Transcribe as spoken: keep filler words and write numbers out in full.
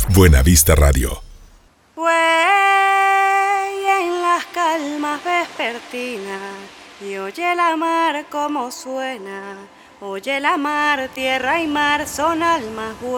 Buenavista Radio. Güey, en las calmas vespertinas, y oye la mar como suena, oye la mar, tierra y mar son almas buenas.